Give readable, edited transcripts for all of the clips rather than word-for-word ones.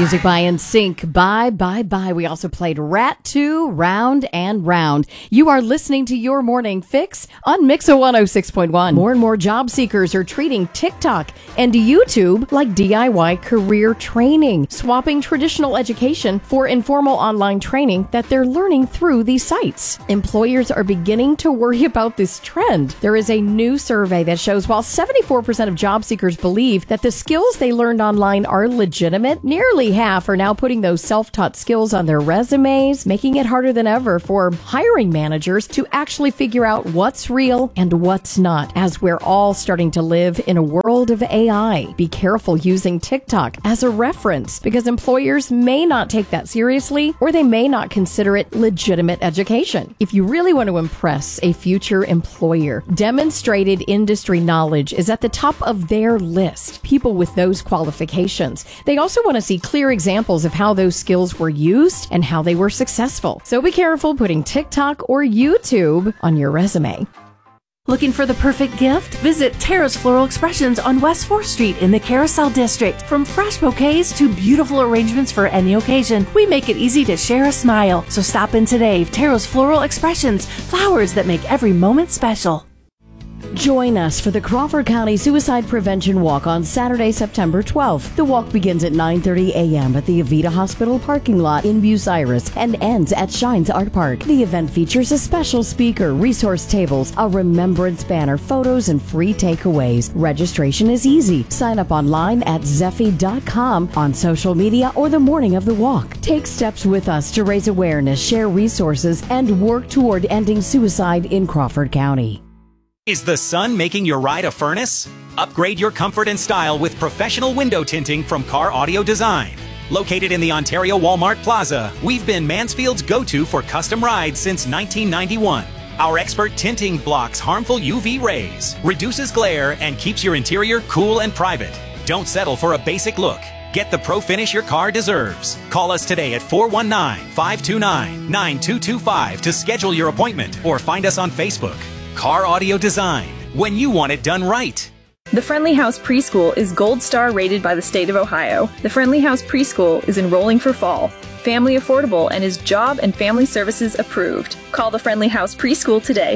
Music by NSYNC, Bye, Bye, Bye. We also played Rat 2, Round and Round. You are listening to Your Morning Fix on Mixa 106.1. More and more job seekers are treating TikTok and YouTube like DIY career training, swapping traditional education for informal online training that they're learning through these sites. Employers are beginning to worry about this trend. There is a new survey that shows while 74% of job seekers believe that the skills they learned online are legitimate, nearly half are now putting those self-taught skills on their resumes, making it harder than ever for hiring managers to actually figure out what's real and what's not, as we're all starting to live in a world of AI. Be careful using TikTok as a reference, because employers may not take that seriously, or they may not consider it legitimate education. If you really want to impress a future employer, demonstrated industry knowledge is at the top of their list. People with those qualifications. They also want to see clear examples of how those skills were used and how they were successful. So be careful putting TikTok or YouTube on your resume. Looking for the perfect gift? Visit Tara's Floral Expressions on West 4th Street in the Carousel District. From fresh bouquets to beautiful arrangements for any occasion, we make it easy to share a smile. So stop in today. Tara's Floral Expressions, flowers that make every moment special. Join us for the Crawford County Suicide Prevention Walk on Saturday, September 12th. The walk begins at 9:30 a.m. at the Avita Hospital parking lot in Bucyrus and ends at Shines Art Park. The event features a special speaker, resource tables, a remembrance banner, photos, and free takeaways. Registration is easy. Sign up online at Zeffy.com, on social media, or the morning of the walk. Take steps with us to raise awareness, share resources, and work toward ending suicide in Crawford County. Is the sun making your ride a furnace? Upgrade your comfort and style with professional window tinting from Car Audio Design. Located in the Ontario Walmart Plaza, we've been Mansfield's go-to for custom rides since 1991. Our expert tinting blocks harmful UV rays, reduces glare, and keeps your interior cool and private. Don't settle for a basic look. Get the pro finish your car deserves. Call us today at 419-529-9225 to schedule your appointment, or find us on Facebook. Car Audio Design, when you want it done right. The Friendly House Preschool is Gold Star rated by the state of Ohio. The Friendly House Preschool is enrolling for fall, family affordable, and is job and family services approved. Call the Friendly House Preschool today,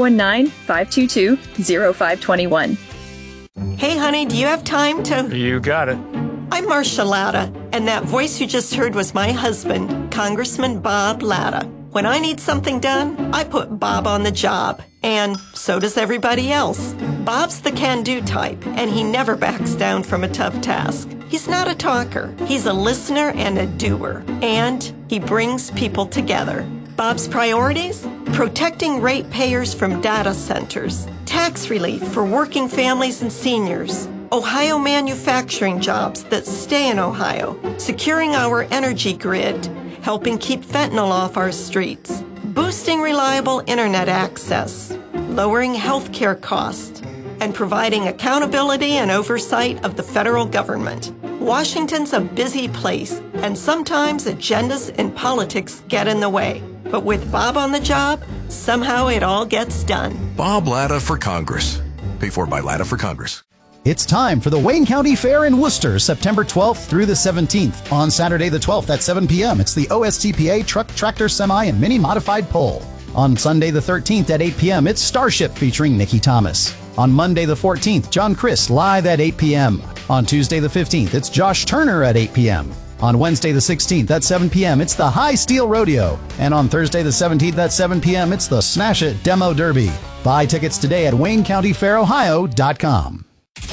419-522-0521. Hey honey, do you have time to... You got it. I'm Marcia Latta, and that voice you just heard was my husband, Congressman Bob Latta. When I need something done, I put Bob on the job, and so does everybody else. Bob's the can-do type, and he never backs down from a tough task. He's not a talker. He's a listener and a doer, and he brings people together. Bob's priorities? Protecting ratepayers from data centers, tax relief for working families and seniors, Ohio manufacturing jobs that stay in Ohio, securing our energy grid, helping keep fentanyl off our streets, boosting reliable internet access, lowering healthcare costs, and providing accountability and oversight of the federal government. Washington's a busy place, and sometimes agendas and politics get in the way. But with Bob on the job, somehow it all gets done. Bob Latta for Congress. Paid for by Latta for Congress. It's time for the Wayne County Fair in Worcester, September 12th through the 17th. On Saturday the 12th at 7 p.m., it's the OSTPA Truck, Tractor, Semi, and Mini Modified Pole. On Sunday the 13th at 8 p.m., it's Starship featuring Nikki Thomas. On Monday the 14th, John Chris live at 8 p.m. On Tuesday the 15th, it's Josh Turner at 8 p.m. On Wednesday the 16th at 7 p.m., it's the High Steel Rodeo. And on Thursday the 17th at 7 p.m., it's the Snash It Demo Derby. Buy tickets today at WayneCountyFairOhio.com.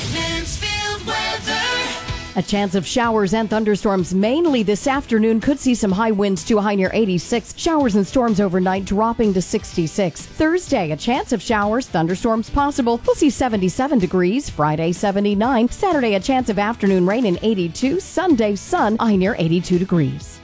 A chance of showers and thunderstorms mainly this afternoon. Could see some high winds to a high near 86. Showers and storms overnight dropping to 66. Thursday, a chance of showers, thunderstorms possible. We'll see 77 degrees. Friday, 79. Saturday, a chance of afternoon rain in 82. Sunday, sun, high near 82 degrees.